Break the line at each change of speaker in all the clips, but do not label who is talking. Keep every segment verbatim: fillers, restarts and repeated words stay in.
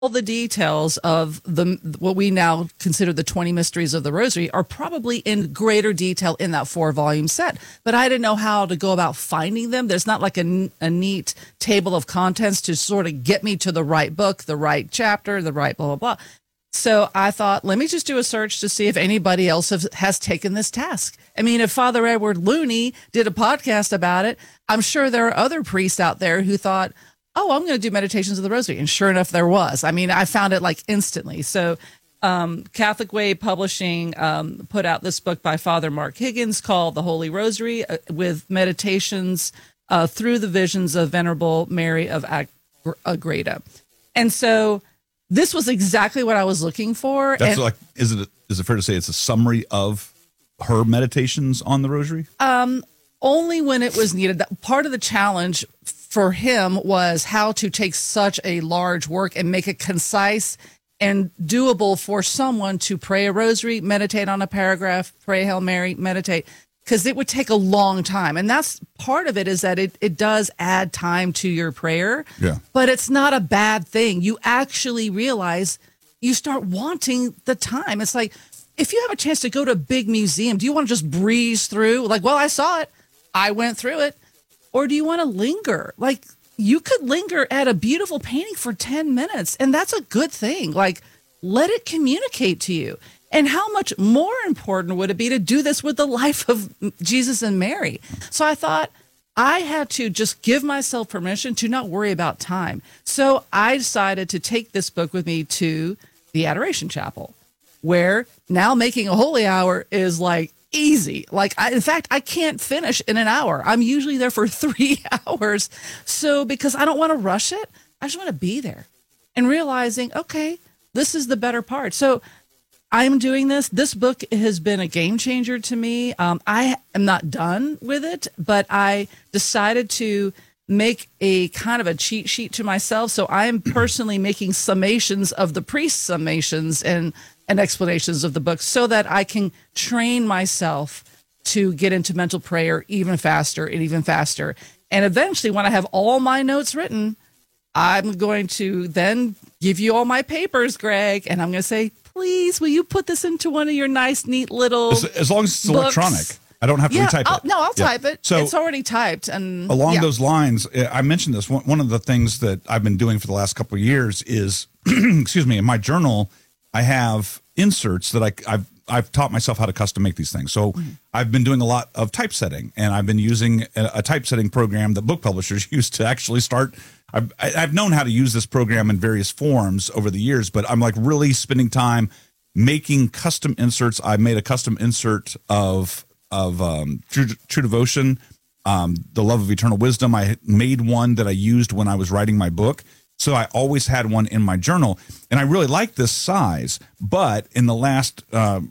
all the details of the what we now consider the twenty mysteries of the Rosary are probably in greater detail in that four volume set. But I didn't know how to go about finding them. There's not like a, a neat table of contents to sort of get me to the right book, the right chapter, the right blah, blah, blah. So I thought, let me just do a search to see if anybody else has, has taken this task. I mean, if Father Edward Looney did a podcast about it, I'm sure there are other priests out there who thought, oh, I'm going to do Meditations of the Rosary. And sure enough, there was. I mean, I found it like instantly. So um, Catholic Way Publishing um, put out this book by Father Mark Higgins called The Holy Rosary uh, with meditations uh, through the visions of Venerable Mary of Ag- Agreda. And so this was exactly what I was looking for.
That's
and,
like, is it is it fair to say it's a summary of her meditations on the Rosary?
Um, only when it was needed. That part of the challenge for him was how to take such a large work and make it concise and doable for someone to pray a rosary, meditate on a paragraph, pray Hail Mary, meditate, because it would take a long time. And that's part of it, is that it, it does add time to your prayer,
yeah.
But it's not a bad thing. You actually realize you start wanting the time. It's like, if you have a chance to go to a big museum, do you want to just breeze through? Like, well, I saw it, I went through it. Or do you want to linger? Like, you could linger at a beautiful painting for ten minutes, and that's a good thing. Like, let it communicate to you. And how much more important would it be to do this with the life of Jesus and Mary? So I thought I had to just give myself permission to not worry about time. So I decided to take this book with me to the Adoration Chapel, where now making a holy hour is like easy. Like, I, in fact, I can't finish in an hour. I'm usually there for three hours. So because I don't want to rush it, I just want to be there and realizing, okay, this is the better part. So I'm doing this. This book has been a game changer to me. Um, I am not done with it, but I decided to make a kind of a cheat sheet to myself. So I am personally making summations of the priest's summations and and explanations of the book so that I can train myself to get into mental prayer even faster and even faster. And eventually, when I have all my notes written, I'm going to then give you all my papers, Greg, and I'm going to say, please, will you put this into one of your nice, neat little
As, as long as it's
books?
electronic. I don't have to
Yeah,
retype
I'll,
it.
no, I'll
Yeah.
type it.
So
it's already typed. And
along
yeah.
those lines, I mentioned this. One, one of the things that I've been doing for the last couple of years is, excuse me, in my journal, I have inserts that I, I've I've taught myself how to custom make these things. So mm-hmm. I've been doing a lot of typesetting, and I've been using a, a typesetting program that book publishers use to actually start. I've, I've known how to use this program in various forms over the years, but I'm like really spending time making custom inserts. I made a custom insert of of um, True, True Devotion, um, The Love of Eternal Wisdom. I made one that I used when I was writing my book. So I always had one in my journal, and I really like this size. But in the last, uh,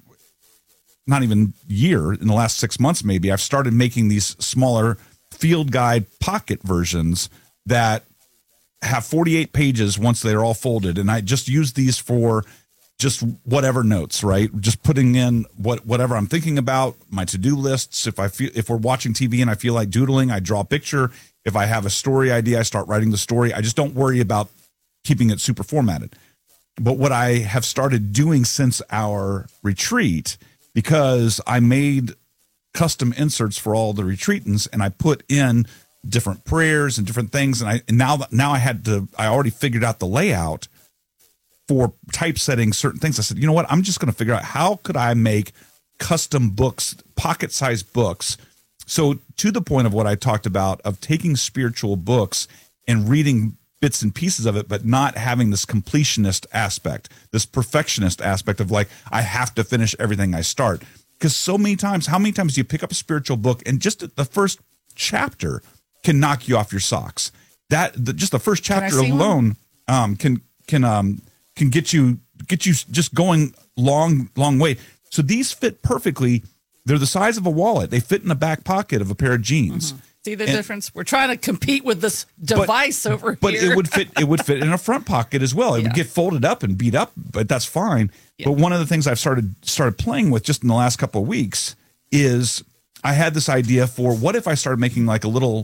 not even year, in the last six months maybe, I've started making these smaller field guide pocket versions that have forty-eight pages once they're all folded. And I just use these for just whatever notes, right? Just putting in what whatever I'm thinking about, my to-do lists. If I feel if we're watching T V and I feel like doodling, I draw a picture. If I have a story idea, I start writing the story. I just don't worry about keeping it super formatted. But what I have started doing since our retreat, because I made custom inserts for all the retreatants, and I put in different prayers and different things, and I and now now I had to I already figured out the layout for typesetting certain things. I said, you know what? I'm just going to figure out how could I make custom books, pocket-sized books. So to the point of what I talked about of taking spiritual books and reading bits and pieces of it, but not having this completionist aspect, this perfectionist aspect of like, I have to finish everything I start. Because so many times, how many times do you pick up a spiritual book and just the first chapter can knock you off your socks? That the, just the first chapter alone um, can can um, can get you get you just going long long way. So these fit perfectly. They're the size of a wallet. They fit in the back pocket of a pair of jeans.
Mm-hmm. See the
and,
difference? We're trying to compete with this device
but,
over
but
here.
But it would fit. It would fit in a front pocket as well. It yeah. would get folded up and beat up, but that's fine. Yeah. But one of the things I've started started playing with just in the last couple of weeks is I had this idea for what if I started making like a little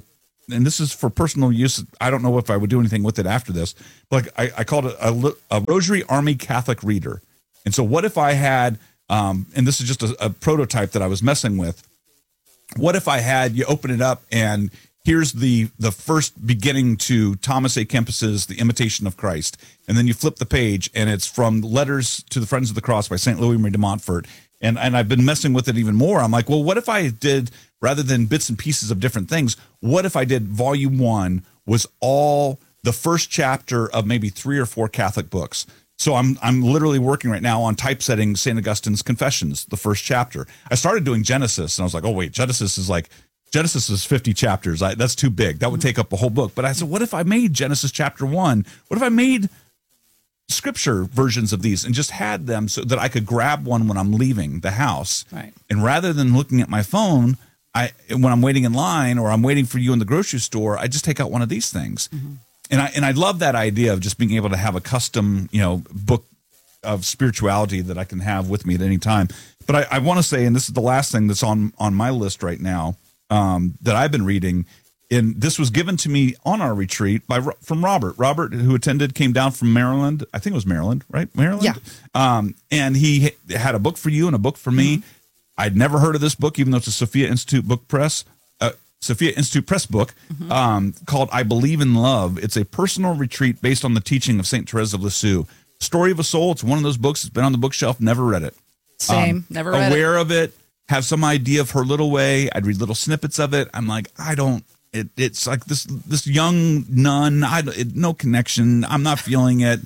and this is for personal use. I don't know if I would do anything with it after this, but like I, I called it a, a Rosary Army Catholic Reader. And so what if I had, um, and this is just a, a prototype that I was messing with. What if I had, you open it up and here's the the first beginning to Thomas A. Kempis's The Imitation of Christ. And then you flip the page and it's from Letters to the Friends of the Cross by Saint Louis Marie de Montfort. And and I've been messing with it even more. I'm like, well, what if I did, rather than bits and pieces of different things, what if I did volume one was all the first chapter of maybe three or four Catholic books? So I'm I'm literally working right now on typesetting Saint Augustine's Confessions, the first chapter. I started doing Genesis, and I was like, oh, wait, Genesis is like, Genesis is fifty chapters. I, that's too big. That would take up a whole book. But I said, what if I made Genesis chapter one? What if I made scripture versions of these and just had them so that I could grab one when I'm leaving the house?
Right.
And rather than looking at my phone, I when I'm waiting in line or I'm waiting for you in the grocery store, I just take out one of these things. Mm-hmm. And I and I love that idea of just being able to have a custom, you know, book of spirituality that I can have with me at any time. But I, I want to say, and this is the last thing that's on on my list right now, um, that I've been reading. And this was given to me on our retreat by from Robert. Robert, who attended, came down from Maryland. I think it was Maryland, right? Maryland.
Yeah.
Um, and he had a book for you and a book for me. Mm-hmm. I'd never heard of this book, even though it's a Sophia Institute book press. Uh, Sophia Institute Press book mm-hmm. um, called I Believe in Love. It's a personal retreat based on the teaching of Saint Therese of Lisieux. Story of a Soul. It's one of those books that's been on the bookshelf, never read it.
Same,
um,
never read
aware
it.
of it, have some idea of her little way. I'd read little snippets of it. I'm like, I don't, it, it's like this this young nun, I, it, no connection. I'm not feeling it.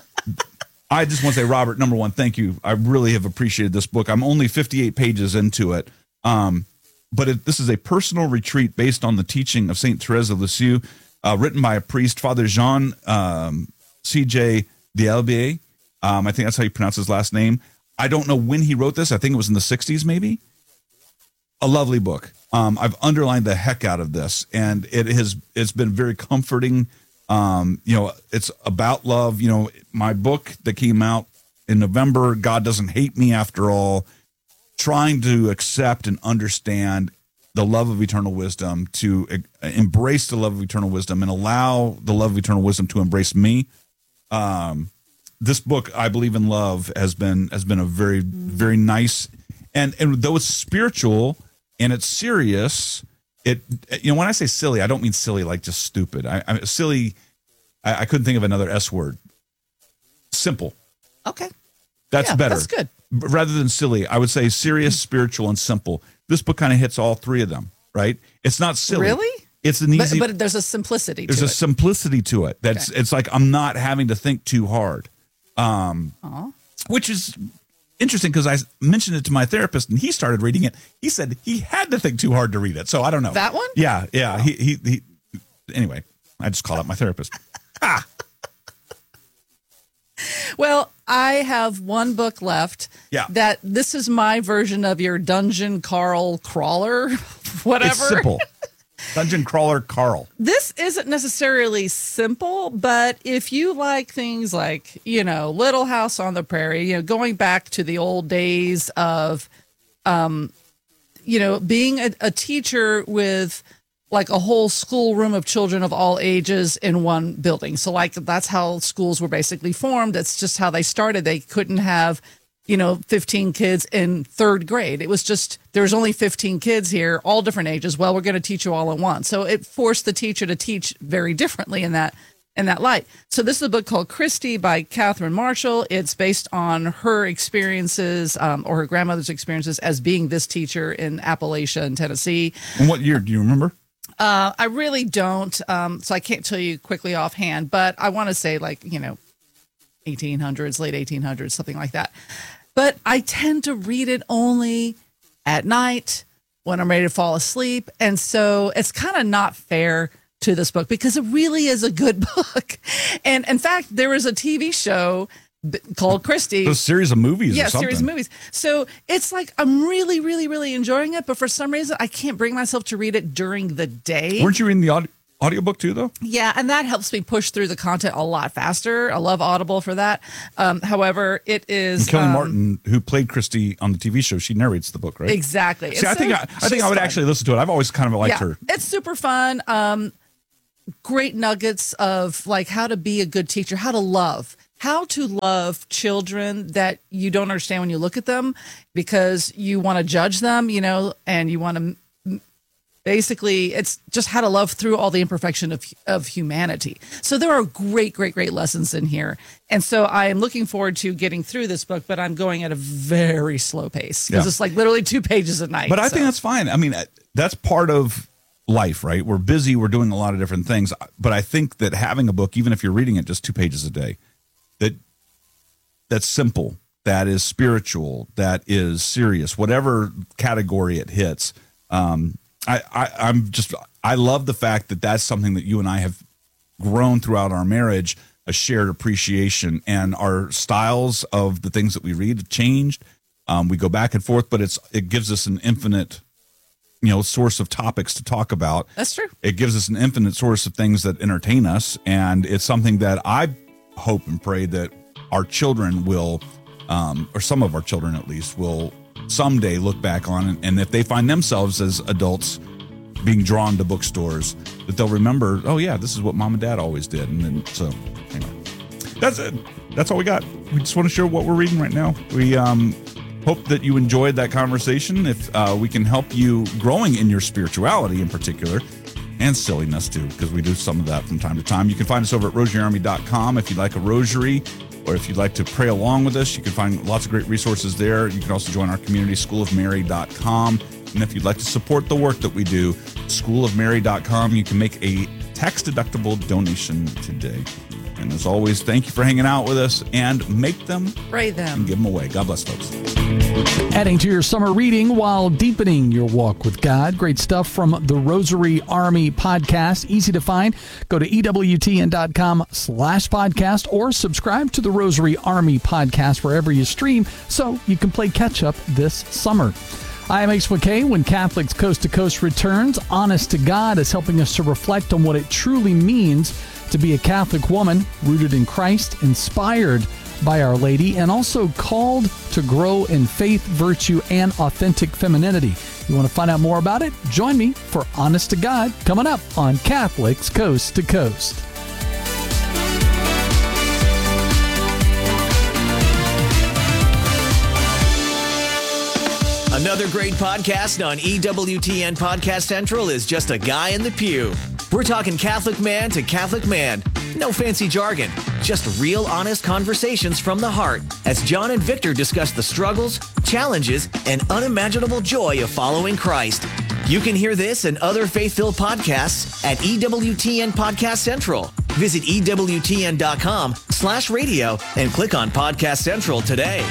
I just want to say, Robert, number one, thank you. I really have appreciated this book. I'm only fifty-eight pages into it. Um, But it, this is a personal retreat based on the teaching of Saint Therese of Lisieux, uh, written by a priest, Father Jean um, C J D'Albier. Um, I think that's how you pronounce his last name. I don't know when he wrote this. I think it was in the sixties, maybe. A lovely book. Um, I've underlined the heck out of this, and it has it's been very comforting. Um, you know, it's about love. You know, my book that came out in November, God Doesn't Hate Me After All, trying to accept and understand the love of eternal wisdom, to uh, embrace the love of eternal wisdom and allow the love of eternal wisdom to embrace me. Um, this book, I Believe in Love, has been has been a very, very nice, and, and though it's spiritual and it's serious, it, you know, when I say silly, I don't mean silly like just stupid. I, I silly, I, I couldn't think of another S word. Simple.
Okay.
That's
yeah,
better.
That's good.
Rather than silly, I would say serious, spiritual, and simple. This book kind of hits all three of them, right? It's not silly.
Really?
It's an easy.
But, but there's a simplicity
there's
to
a
it.
simplicity to it. That's
Okay.
It's like I'm not having to think too hard, um,
Aw.
which is interesting because I mentioned it to my therapist and he started reading it. He said he had to think too hard to read it. So I don't know.
That one?
Yeah, yeah. He, he he. Anyway, I just called out my therapist. Ah.
Well, I have one book left.
Yeah.
That this is my version of your Dungeon Carl Crawler, whatever.
It's simple. Dungeon Crawler Carl.
This isn't necessarily simple, but if you like things like, you know, Little House on the Prairie, you know, going back to the old days of, um, you know, being a, a teacher with like a whole schoolroom of children of all ages in one building. So like that's how schools were basically formed. That's just how they started. They couldn't have, you know, fifteen kids in third grade. It was just, there's only fifteen kids here, all different ages. Well, we're going to teach you all at once. So it forced the teacher to teach very differently in that in that light. So this is a book called Christy by Catherine Marshall. It's based on her experiences um, or her grandmother's experiences as being this teacher in Appalachia and Tennessee.
And what year do you remember?
Uh, I really don't. Um, so I can't tell you quickly offhand, but I want to say like, you know, eighteen hundreds, late eighteen hundreds, something like that. But I tend to read it only at night when I'm ready to fall asleep. And so it's kind of not fair to this book because it really is a good book. And in fact, there was a T V show called Christy.
A series of movies
yeah,
or something.
series of movies. So it's like I'm really, really, really enjoying it. But for some reason, I can't bring myself to read it during the day.
Weren't you reading the audio, audiobook too, though?
Yeah, and that helps me push through the content a lot faster. I love Audible for that. Um, however, it is
And Kelly
um,
Martin, who played Christy on the T V show, she narrates the book, right?
Exactly.
See, I
So
think I, I think
she's
I would
fun.
actually listen to it. I've always kind of liked
yeah,
her.
It's super fun. Um, great nuggets of like how to be a good teacher, how to love, how to love children that you don't understand when you look at them because you want to judge them, you know, and you want to basically, it's just how to love through all the imperfection of of humanity. So there are great, great, great lessons in here. And so I am looking forward to getting through this book, but I'm going at a very slow pace because
Yeah.
it's like literally two pages a night.
But I
so.
think that's fine. I mean, that's part of life, right? We're busy. We're doing a lot of different things. But I think that having a book, even if you're reading it just two pages a day, that that's simple, that is spiritual, that is serious, whatever category it hits. Um, I, I, I'm just, I love the fact that that's something that you and I have grown throughout our marriage, a shared appreciation, and our styles of the things that we read have changed. Um, we go back and forth, but it's, it gives us an infinite, you know, source of topics to talk about.
That's true.
It gives us an infinite source of things that entertain us. And it's something that I hope and pray that our children will, um, or some of our children at least, will someday look back on, and, and if they find themselves as adults being drawn to bookstores, that they'll remember, oh yeah, this is what mom and dad always did. And then, so anyway, that's it. That's all we got. We just want to share what we're reading right now. We um, hope that you enjoyed that conversation. If uh, we can help you growing in your spirituality in particular, and silliness too, because we do some of that from time to time. You can find us over at rosary army dot com if you'd like a rosary, or if you'd like to pray along with us. You can find lots of great resources there. You can also join our community, school of mary dot com. And if you'd like to support the work that we do, school of mary dot com, you can make a tax-deductible donation today. And as always, thank you for hanging out with us, and make them
Pray them.
and give them away. God bless, folks.
Adding to your summer reading while deepening your walk with God. Great stuff from the Rosary Army podcast. Easy to find. Go to E W T N dot com slash podcast or subscribe to the Rosary Army podcast wherever you stream so you can play catch up this summer. I am H Y K. When Catholics Coast to Coast returns, Honest to God is helping us to reflect on what it truly means to be a Catholic woman rooted in Christ, inspired by Our Lady, and also called to grow in faith, virtue, and authentic femininity. You want to find out more about it? Join me for Honest to God coming up on Catholics Coast to Coast.
Another great podcast on E W T N Podcast Central is Just a Guy in the Pew. We're talking Catholic man to Catholic man. No fancy jargon, just real honest conversations from the heart as John and Victor discuss the struggles, challenges, and unimaginable joy of following Christ. You can hear this and other faith-filled podcasts at E W T N Podcast Central. Visit E W T N dot com slash radio and click on Podcast Central today.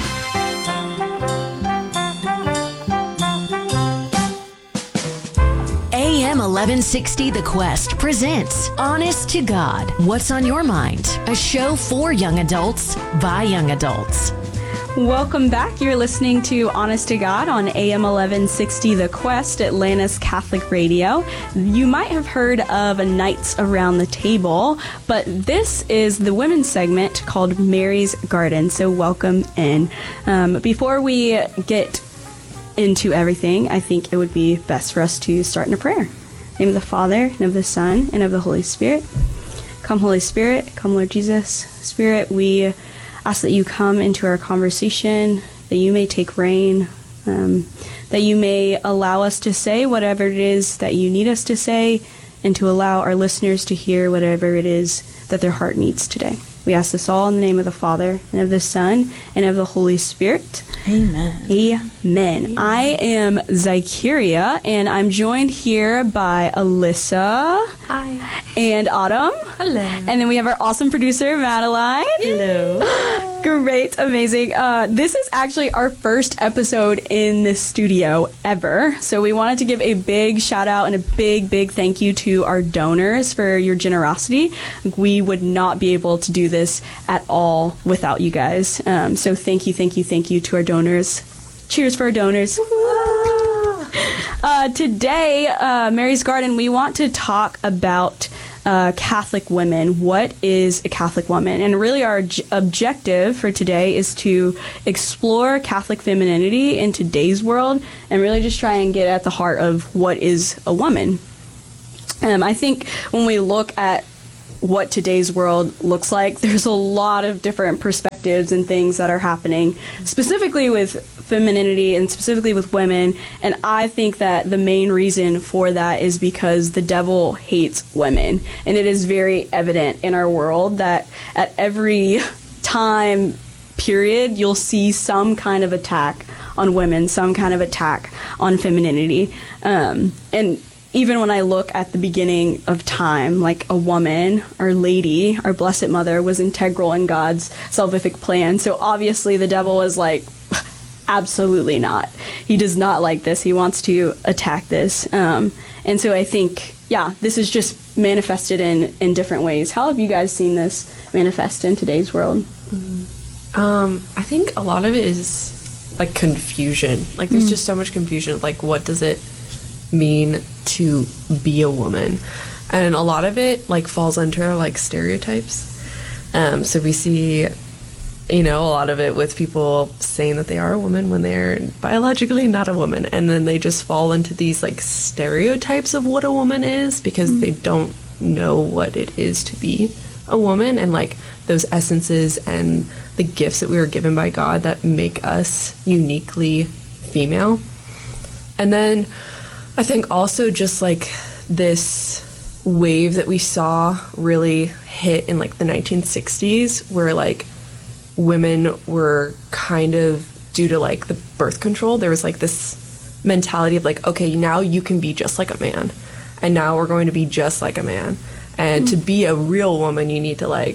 A M eleven sixty The Quest presents Honest to God. What's on your mind? A show for young adults by young adults.
Welcome back. You're listening to Honest to God on A M eleven sixty The Quest, Atlanta's Catholic Radio. You might have heard of a Knights Around the Table, but this is the women's segment called Mary's Garden, so welcome in. Um, before we get into everything, I think it would be best for us to start in a prayer. In the name of the Father, and of the Son, and of the Holy Spirit. Come, Holy Spirit. Come, Lord Jesus. Spirit, we ask that you come into our conversation, that you may take reign, um, that you may allow us to say whatever it is that you need us to say, and to allow our listeners to hear whatever it is that their heart needs today. We ask this all in the name of the Father, and of the Son, and of the Holy Spirit.
Amen.
Amen. Amen. I am Zykeria, and I'm joined here by Alyssa.
Hi.
And Autumn.
Hello.
And then we have our awesome producer, Madeline.
Hello.
Great. Amazing. Uh, this is actually our first episode in this studio ever. So we wanted to give a big shout out and a big, big thank you to our donors for your generosity. We would not be able to do this at all without you guys. Um, so thank you, thank you, thank you to our donors. Cheers for our donors. Uh, today, uh, Mary's Garden, we want to talk about uh, Catholic women. What is a Catholic woman? And really our j- objective for today is to explore Catholic femininity in today's world and really just try and get at the heart of what is a woman. Um, I think when we look at what today's world looks like, there's a lot of different perspectives and things that are happening, specifically with femininity and specifically with women. And I think that the main reason for that is because the devil hates women. And it is very evident in our world that at every time period, you'll see some kind of attack on women, some kind of attack on femininity. Um, and even when I look at the beginning of time, like a woman, Our Lady, our Blessed Mother, was integral in God's salvific plan. So obviously the devil was like, absolutely not. He does not like this. He wants to attack this. Um, and so I think, yeah, this is just manifested in, in different ways. How have you guys seen this manifest in today's world?
Um, I think a lot of it is like confusion. Like there's mm. just so much confusion. Like what does it mean to be a woman? And a lot of it like falls under like stereotypes. Um, so we see, you know, a lot of it with people saying that they are a woman when they're biologically not a woman, and then they just fall into these like stereotypes of what a woman is because mm. they don't know what it is to be a woman, and like those essences and the gifts that we were given by God that make us uniquely female. And then I think also just like this wave that we saw really hit in like the nineteen sixties where like women were kind of, due to like the birth control, there was like this mentality of like, okay, now you can be just like a man, and now we're going to be just like a man. And mm-hmm. to be a real woman, you need to like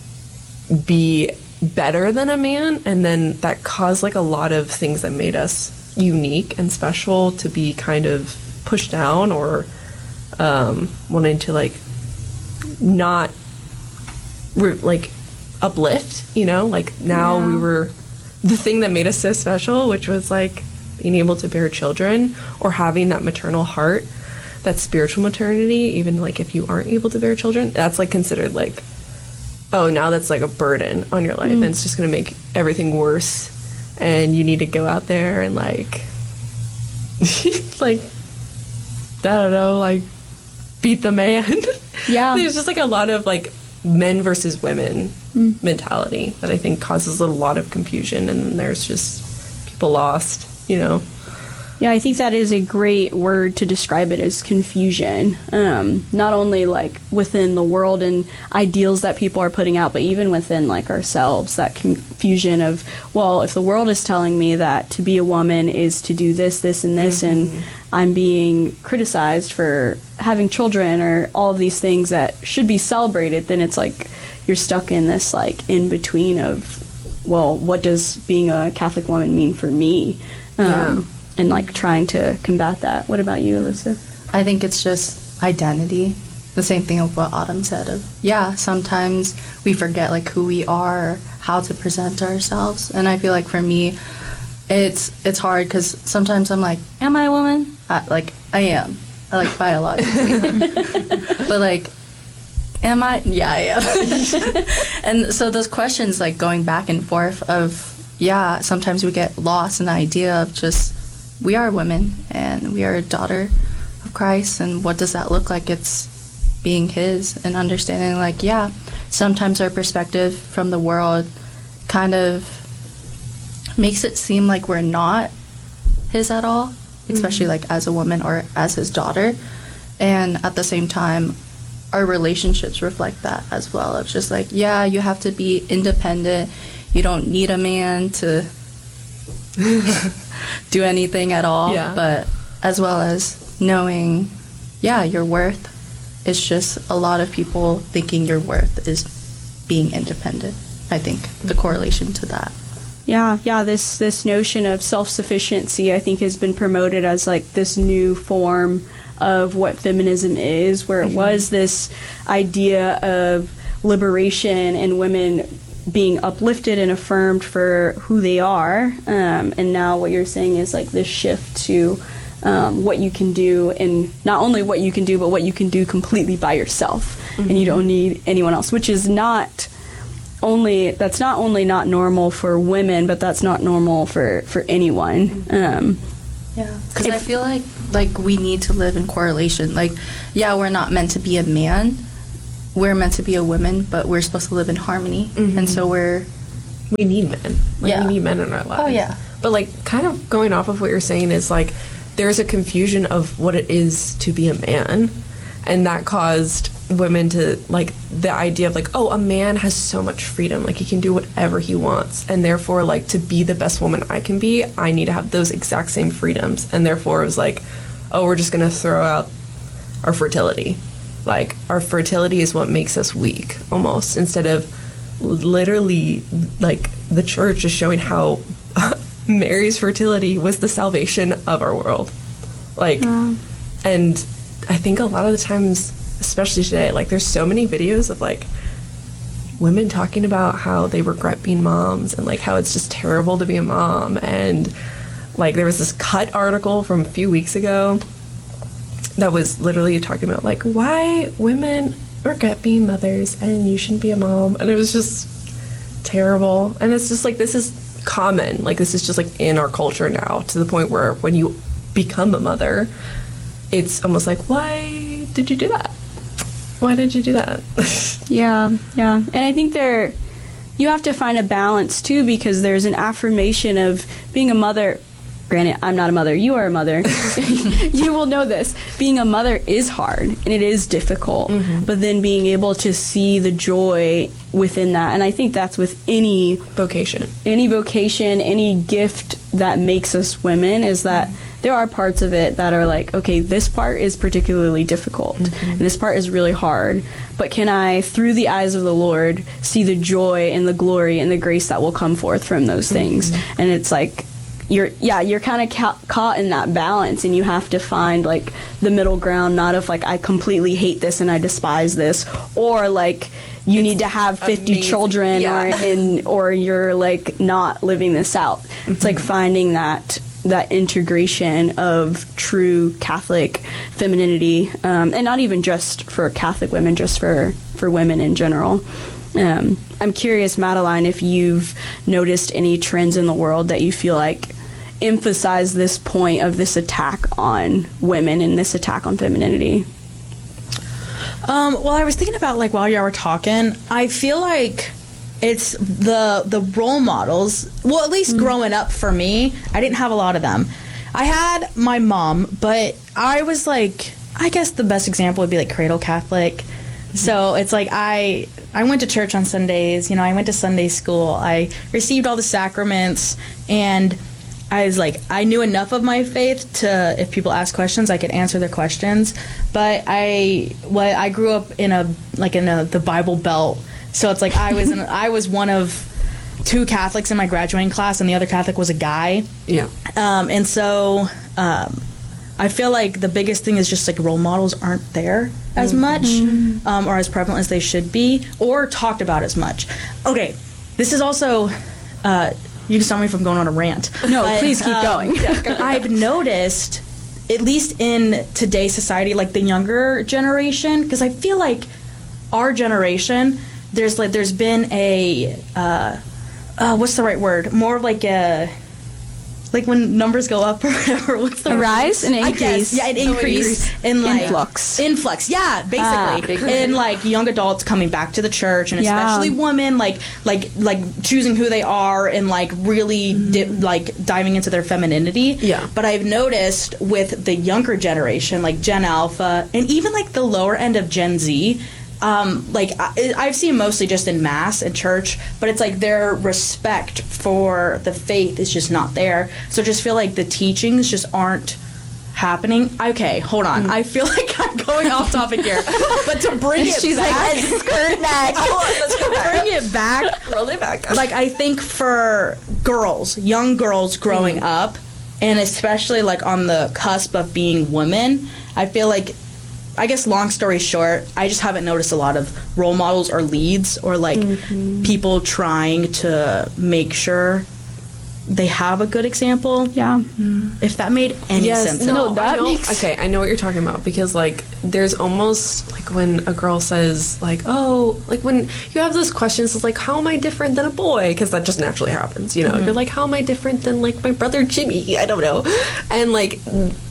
be better than a man. And then that caused like a lot of things that made us unique and special to be kind of pushed down, or um, wanting to like not re- like uplift, you know, like now yeah. we were the thing that made us so special, which was like being able to bear children or having that maternal heart, that spiritual maternity. Even like if you aren't able to bear children, that's like considered like, oh, now that's like a burden on your life, mm. and it's just going to make everything worse, and you need to go out there and like like I don't know, like beat the man. Yeah. There's just like a lot of like men versus women mm. mentality that I think causes a lot of confusion, and then there's just people lost, you know.
Yeah, I think that is a great word to describe it, as confusion. Um, not only like within the world and ideals that people are putting out, but even within like ourselves, that confusion of, well, if the world is telling me that to be a woman is to do this, this, and this, mm-hmm. and I'm being criticized for having children or all of these things that should be celebrated, then it's like you're stuck in this like in between of, well, what does being a Catholic woman mean for me? Um, yeah. And like trying to combat that. What about you, Alyssa?
I think it's just identity. The same thing of what Autumn said of, yeah, sometimes we forget like who we are, how to present ourselves. And I feel like for me, it's it's hard because sometimes I'm like, am I a woman? I, like, I am. I like biologically. But like, am I? Yeah, I am. And so those questions like going back and forth of, yeah, sometimes we get lost in the idea of just, we are women and we are a daughter of Christ, and what does that look like? It's being his and understanding like, yeah, sometimes our perspective from the world kind of makes it seem like we're not his at all, especially mm-hmm. like as a woman or as his daughter. And at the same time, our relationships reflect that as well. It's just like, yeah, you have to be independent. You don't need a man to do anything at all, yeah. But as well as knowing, yeah, your worth. It's just a lot of people thinking your worth is being independent. I think the correlation to that.
Yeah, yeah, this this notion of self-sufficiency, I think, has been promoted as like this new form of what feminism is, where it mm-hmm. was this idea of liberation and women being uplifted and affirmed for who they are, um, and now what you're saying is like this shift to um, what you can do, and not only what you can do, but what you can do completely by yourself, mm-hmm. and you don't need anyone else, which is not only, that's not only not normal for women, but that's not normal for, for anyone. Um,
yeah, because I feel like like we need to live in correlation. Like, yeah, we're not meant to be a man. We're meant to be a woman, but we're supposed to live in harmony.
Mm-hmm.
And so we're
we need men. Like
Yeah.
we need men in our lives.
Oh, yeah.
But like kind of going off of what you're saying is like there's a confusion of what it is to be a man, and that caused women to like the idea of like, oh, a man has so much freedom, like he can do whatever he wants, and therefore like to be the best woman I can be, I need to have those exact same freedoms, and therefore it was like, oh, we're just gonna throw out our fertility. Like our fertility is what makes us weak almost, instead of literally like the church is showing how Mary's fertility was the salvation of our world. Like,
Wow.
and I think a lot of the times, especially today, like there's so many videos of like women talking about how they regret being moms and like how it's just terrible to be a mom. And like there was this Cut article from a few weeks ago that was literally talking about like why women regret being mothers and you shouldn't be a mom. And it was just terrible. And it's just like, this is common. Like this is just like in our culture now, to the point where when you become a mother, it's almost like, why did you do that? Why did you do that?
Yeah, yeah. And I think there, you have to find a balance too, because there's an affirmation of being a mother. Granted, I'm not a mother, you are a mother. You will know this. Being a mother is hard and it is difficult,
Mm-hmm.
but then being able to see the joy within that. And I think that's with any
Vocation.
any vocation, any gift that makes us women, is that there are parts of it that are like, okay, this part is particularly difficult and this part is really hard, but can I, through the eyes of the Lord, see the joy and the glory and the grace that will come forth from those things? And it's like, you're yeah you're kind of ca- caught in that balance, and you have to find like the middle ground, not of like I completely hate this and I despise this, or like you need to have fifty
amazing.
children,
Yeah.
or in or you're like not living this out. It's like finding that that integration of true Catholic femininity, um, and not even just for Catholic women, just for for women in general. Um, I'm curious, Madeline, if you've noticed any trends in the world that you feel like emphasize this point of this attack on women and this attack on femininity.
Um, well, I was thinking about like while y'all were talking, I feel like it's the the role models. Well, at least growing up for me, I didn't have a lot of them. I had my mom, but I was like, I guess the best example would be like cradle Catholic. So it's like I I went to church on Sundays, you know, I went to Sunday school, I received all the sacraments, and I was like, I knew enough of my faith to, if people ask questions, I could answer their questions. But I, well, I grew up in a like in a the Bible Belt, so it's like I was in, I was one of two Catholics in my graduating class, and the other Catholic was a guy.
Yeah.
Um, and so um, I feel like the biggest thing is just like role models aren't there as much, um, or as prevalent as they should be, or talked about as much. Okay, this is also. Uh, You can stop me from going on a rant.
No, please keep going.
I've noticed, at least in today's society, like the younger generation, because I feel like our generation, there's like there's been a, uh, uh, what's the right word? More of like a, like when numbers go up or whatever. What's the
A
word?
rise? An
I
increase?
guess, yeah, an increase in like
Influx.
Influx, yeah,
Ah,
basically, in like young adults coming back to the church, and
Yeah.
especially women, like like like choosing who they are and like really di- like diving into their femininity.
Yeah.
But I've noticed with the younger generation, like Gen Alpha, and even like the lower end of Gen Z. Um, like I, I've seen mostly just in mass and church, but it's like their respect for the faith is just not there. So I just feel like the teachings just aren't happening. Okay, hold on. I feel like I'm going off topic here, but to bring it
She's
back,
like, skirt neck.
to bring it back,
Roll it back.
like I think for girls, young girls growing up, and especially like on the cusp of being women, I feel like, I guess long story short, I just haven't noticed a lot of role models or leads or like people trying to make sure they have a good example.
Yeah.
If that made any sense. at all.
No, that
I know,
makes-
okay, I know what you're talking about, because like there's almost like when a girl says like, oh, like when you have those questions, it's like, how am I different than a boy? Because that just naturally happens, you know. You're like, how am I different than like my brother Jimmy? I don't know. And like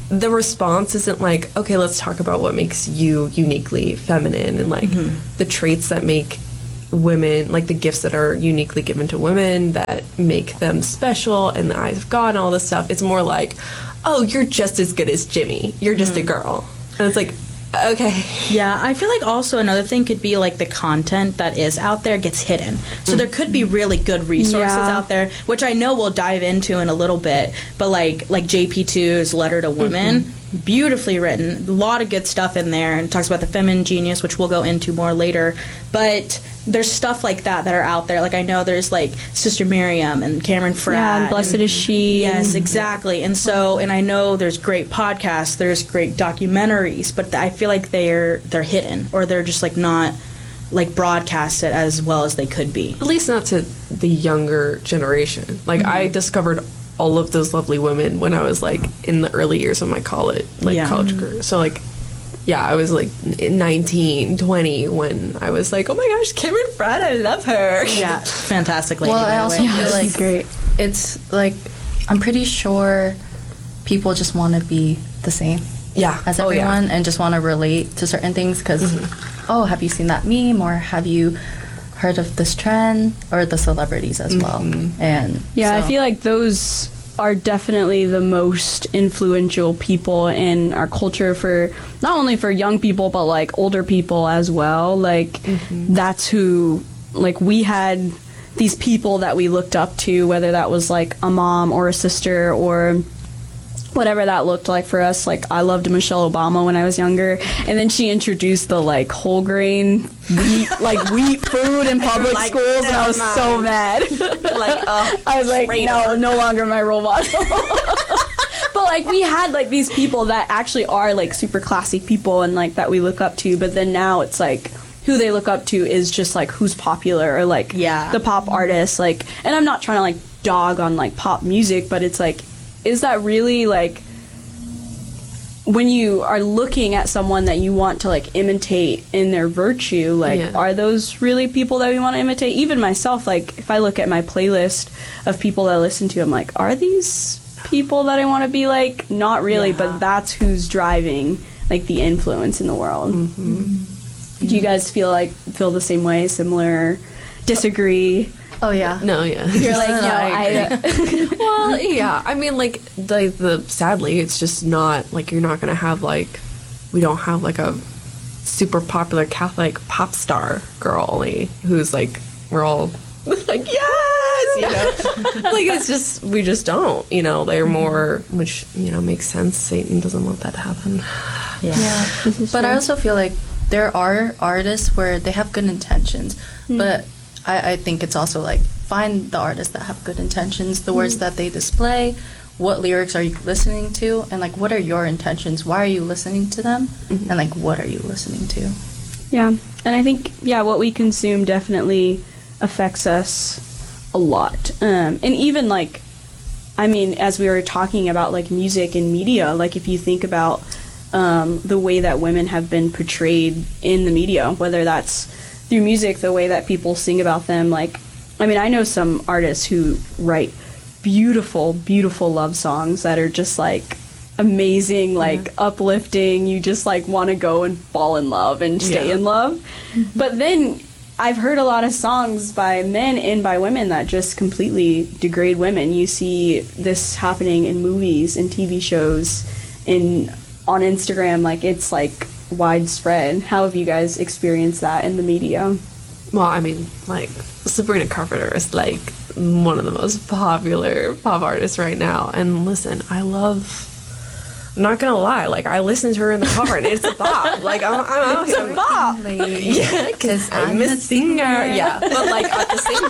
the response isn't like, okay, let's talk about what makes you uniquely feminine and like mm-hmm. the traits that make women, like the gifts that are uniquely given to women that make them special in the eyes of God and all this stuff. It's more like, oh, you're just as good as Jimmy. You're just mm. a girl. And it's like, okay.
Yeah, I feel like also another thing could be like the content that is out there gets hidden. So mm. there could be really good resources yeah. out there, which I know we'll dive into in a little bit. But like like J P two's Letter to Women, mm-hmm. beautifully written, a lot of good stuff in there, and talks about the feminine genius, which we'll go into more later. But there's stuff like that that are out there. Like I know there's like Sister Miriam and Cameron Fratt.
Yeah, and Blessed
and,
is She.
Yes,
and,
exactly. And so, and I know there's great podcasts, there's great documentaries, but I feel like they're they're hidden, or they're just like not like broadcasted as well as they could be.
At least not to the younger generation. Like mm-hmm. I discovered all of those lovely women when I was like in the early years of my college, like yeah. college career. So like, yeah, I was like nineteen, twenty when I was like, oh my gosh, Cameron Fratt, I love her.
Yeah, fantastic lady.
Well, I also
way.
feel
yeah,
like
great.
It's like, I'm pretty sure people just want to be the same
yeah.
as
oh,
everyone
yeah.
and just want to relate to certain things because, mm-hmm. oh, have you seen that meme, or have you heard of this trend, or the celebrities as well. Mm-hmm. And
yeah,
so.
I feel like those are definitely the most influential people in our culture, for not only for young people but like older people as well. Like mm-hmm. that's who, like, we had these people that we looked up to, whether that was like a mom or a sister or whatever that looked like for us. Like I loved Michelle Obama when I was younger, and then she introduced the like whole grain wheat, like wheat food in public like, schools, and I was mind. so mad.
Like uh,
I was like, no, no longer my role model. But like we had like these people that actually are like super classy people and like that we look up to, but then now it's like who they look up to is just like who's popular, or like
yeah.
the pop artists. Like, and I'm not trying to like dog on like pop music, but it's like, is that really like, when you are looking at someone that you want to like imitate in their virtue, like yeah. are those really people that we want to imitate? Even myself, like if I look at my playlist of people that I listen to, I'm like, are these people that I want to be like? Not really, yeah. but that's who's driving like the influence in the world. Mm-hmm. Mm-hmm. Do you guys feel like feel the same way, similar, disagree?
Oh yeah.
No, yeah.
You're like, no, I.
Well, yeah. I mean, like, the the sadly, it's just not like you're not gonna have like, we don't have like a super popular Catholic pop star girlie who's like, we're all like, yes, you know. Like it's just we just don't, you know. They're more, which you know makes sense. Satan doesn't want that to happen.
Yeah. yeah. But true. I also feel like there are artists where they have good intentions, mm. but I, I think it's also like, find the artists that have good intentions, the words mm. that they display, what lyrics are you listening to, and like what are your intentions? Why are you listening to them? Mm-hmm. And like what are you listening to?
Yeah. And I think, yeah, what we consume definitely affects us a lot. Um, and even like, I mean, as we were talking about like music and media, like if you think about um, the way that women have been portrayed in the media, whether that's through music, the way that people sing about them. Like, I mean, I know some artists who write beautiful, beautiful love songs that are just like amazing, like mm-hmm. uplifting. You just like want to go and fall in love and stay yeah. in love. Mm-hmm. But then I've heard a lot of songs by men and by women that just completely degrade women. You see this happening in movies and T V shows and on Instagram. Like, it's like widespread. How have you guys experienced that in the media?
Well, I mean, like, Sabrina Carpenter is like one of the most popular pop artists right now. And listen, I love, I'm not gonna lie, like, I listen to her in the car and it's a bop. Like, I'm, I'm out here.
It's a bop.
Yeah, because I'm a singer. Yeah, but like at the same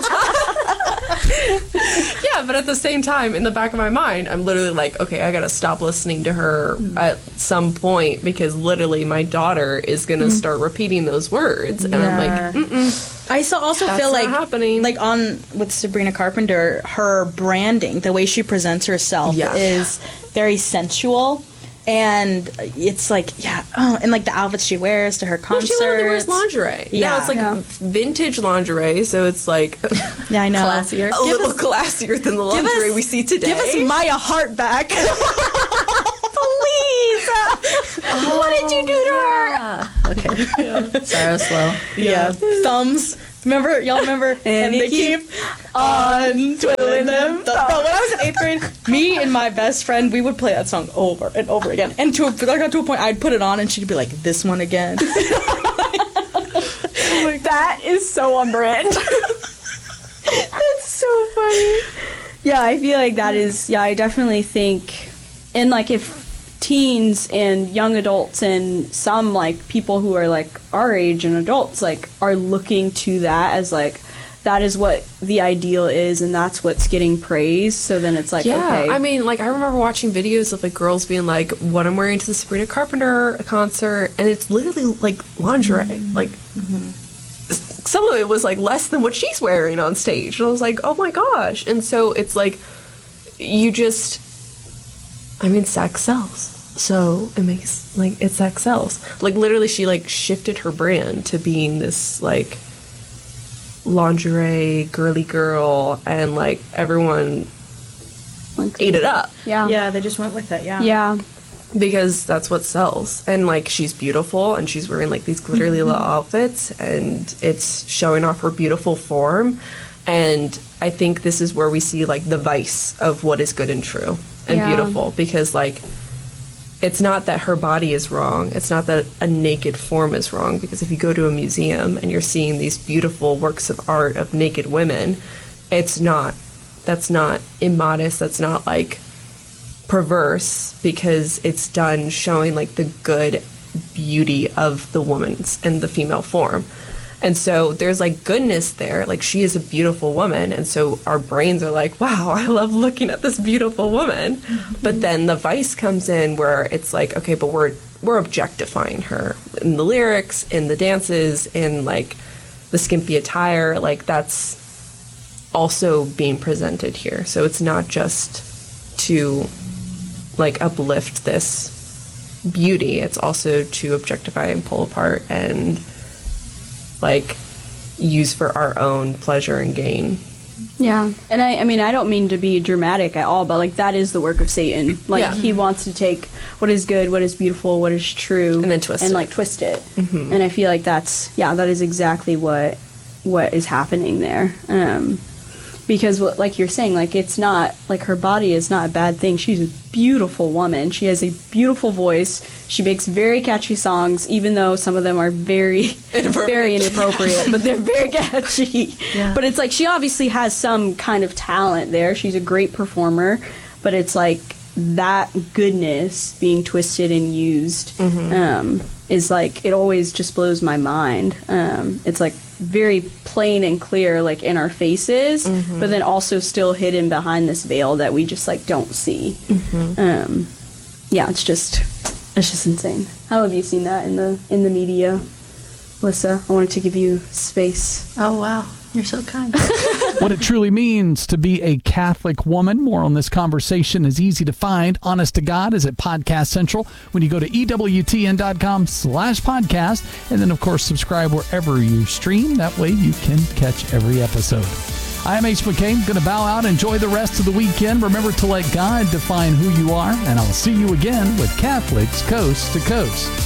time. Yeah, but at the same time, in the back of my mind, I'm literally like, okay, I gotta stop listening to her mm. at some point, because literally my daughter is gonna mm. start repeating those words, and yeah. I'm like, mm-mm.
I so also
That's
feel like
happening.
like on with Sabrina Carpenter, her branding, the way she presents herself
yeah.
is very sensual. And it's like, yeah, oh, and like the outfits she wears to her concerts.
Well, she literally wears lingerie.
Yeah.
Now it's like
yeah.
vintage lingerie, so it's like
yeah, I know.
classier. A give little us, classier than the lingerie
us,
we see today.
Give us Maya Hart back. Please. What did you do to her?
Okay. Yeah. Sorry, I was slow.
Yeah. Thumbs. Remember, y'all remember? And they keep on twiddling them. Bro, when I was in eighth grade, me and my best friend, we would play that song over and over again. And to a, I got to a point, I'd put it on, and she'd be like, "This one again."
That is so on brand. That's so funny. Yeah, I feel like that is, yeah, I definitely think, and like if teens and young adults and some like people who are like our age and adults like are looking to that as like, that is what the ideal is and that's what's getting praised, so then it's like,
yeah,
okay.
I mean, like I remember watching videos of like girls being like, what I'm wearing to the Sabrina Carpenter concert, and it's literally like lingerie. Mm-hmm. Like mm-hmm. some of it was like less than what she's wearing on stage, and I was like, oh my gosh. And so it's like, you just, I mean, sex sells. So it makes, like, it sex sells. Like, literally, she, like, shifted her brand to being this, like, lingerie, girly girl, and, like, everyone ate it up.
Yeah.
Yeah, they just went with it, yeah.
Yeah.
Because that's what sells. And, like, she's beautiful, and she's wearing, like, these glittery little outfits, and it's showing off her beautiful form. And I think this is where we see, like, the vice of what is good and true and
Yeah.
beautiful. Because, like, it's not that her body is wrong. It's not that a naked form is wrong. Because if you go to a museum and you're seeing these beautiful works of art of naked women, it's not, that's not immodest. That's not like perverse, because it's done showing like the good beauty of the woman's and the female form. And so there's like goodness there. Like, she is a beautiful woman. And so our brains are like, wow, I love looking at this beautiful woman. Mm-hmm. But then the vice comes in where it's like, okay, but we're we're objectifying her in the lyrics, in the dances, in like the skimpy attire. Like, that's also being presented here. So it's not just to like uplift this beauty. It's also to objectify and pull apart and like use for our own pleasure and gain.
Yeah. And I, I mean, I don't mean to be dramatic at all, but like that is the work of Satan. Like
Yeah.
he wants to take what is good, what is beautiful, what is true,
And then twist
and
it.
like twist it. Mm-hmm. And I feel like that's, yeah, that is exactly what what is happening there. Um, because what, like you're saying, like it's not, like her body is not a bad thing. She's a beautiful woman. She has a beautiful voice. She makes very catchy songs, even though some of them are very, very inappropriate, but they're very catchy.
Yeah.
But it's like she obviously has some kind of talent there. She's a great performer, but it's like that goodness being twisted and used
Mm-hmm.
um, is like, it always just blows my mind. Um, it's like very plain and clear, like in our faces,
Mm-hmm.
but then also still hidden behind this veil that we just like don't see.
Mm-hmm.
Um, yeah, it's just, it's just insane. How have you seen that in the in the media, Lissa? I wanted to give you space.
Oh, wow. You're so kind.
What it truly means to be a Catholic woman. More on this conversation is easy to find. Honest to God is at Podcast Central when you go to EWTN.com slash podcast. And then, of course, subscribe wherever you stream. That way you can catch every episode. I am H. McCain. Going to bow out. Enjoy the rest of the weekend. Remember to let God define who you are. And I'll see you again with Catholics Coast to Coast.